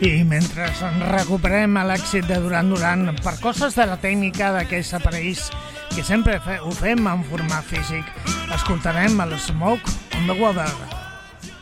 I mentre recuperem l'èxit de Duran Duran per coses de la tècnica d'aquells aparells que sempre ho fem en format físic, escoltarem el Smoke on the Water.